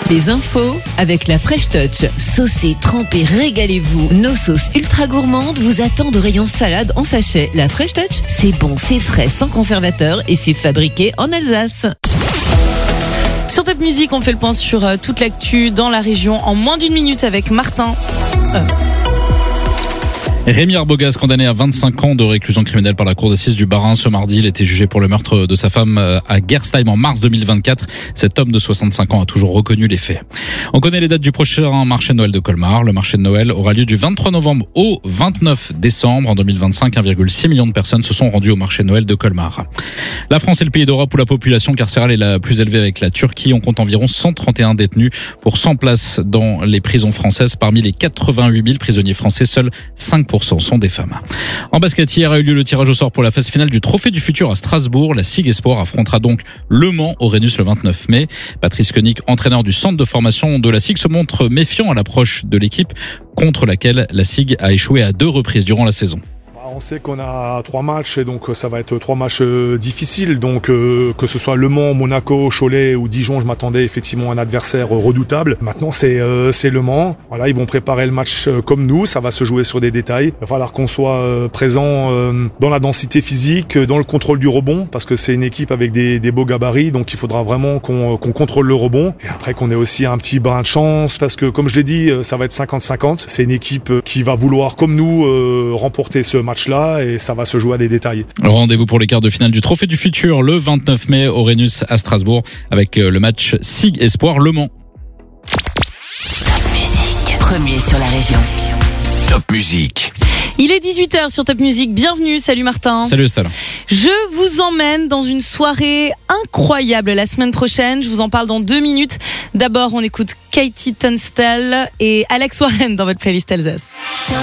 Les infos avec la Fresh Touch. Saucez, trempez, régalez-vous. Nos sauces ultra gourmandes vous attendent au rayon salade en sachet. La Fresh Touch, c'est bon, c'est frais, sans conservateur et c'est fabriqué en Alsace. Sur Top Music, on fait le point sur toute l'actu dans la région en moins d'une minute avec Martin. Rémi Arbogast, condamné à 25 ans de réclusion criminelle par la cour d'assises du Bas-Rhin ce mardi. Il était jugé pour le meurtre de sa femme à Gerstheim en mars 2024. Cet homme de 65 ans a toujours reconnu les faits. On connaît les dates du prochain marché de Noël de Colmar. Le marché de Noël aura lieu du 23 novembre au 29 décembre. En 2025, 1,6 million de personnes se sont rendues au marché de Noël de Colmar. La France est le pays d'Europe où la population carcérale est la plus élevée avec la Turquie. On compte environ 131 détenus pour 100 places dans les prisons françaises. Parmi les 88 000 prisonniers français, seuls 5% sont des femmes. En basket, hier a eu lieu le tirage au sort pour la phase finale du Trophée du Futur à Strasbourg. La SIG Espoir affrontera donc Le Mans au Rhenus le 29 mai. Patrice Koenig, entraîneur du centre de formation de la SIG, se montre méfiant à l'approche de l'équipe contre laquelle la SIG a échoué à 2 reprises durant la saison. On sait qu'on a 3 matchs et donc ça va être 3 matchs difficiles. Donc que ce soit Le Mans, Monaco, Cholet ou Dijon, je m'attendais effectivement à un adversaire redoutable. Maintenant c'est Le Mans. Voilà, ils vont préparer le match comme nous. Ça va se jouer sur des détails. Il va falloir qu'on soit présent dans la densité physique, dans le contrôle du rebond, parce que c'est une équipe avec des beaux gabarits. Donc il faudra vraiment qu'on contrôle le rebond. Et après qu'on ait aussi un petit brin de chance, parce que comme je l'ai dit, ça va être 50-50. C'est une équipe qui va vouloir, comme nous, remporter ce match là et ça va se jouer à des détails. Rendez-vous pour les quarts de finale du Trophée du Futur le 29 mai au Rhenus à Strasbourg avec le match SIG Espoir Le Mans. Top Music, premier sur la région. Top Music. Il est 18h sur Top Music. Bienvenue, salut Martin. Salut Estelle. Je vous emmène dans une soirée incroyable la semaine prochaine. Je vous en parle dans 2 minutes. D'abord, on écoute Katie Tunstall et Alex Warren dans votre playlist Alsace.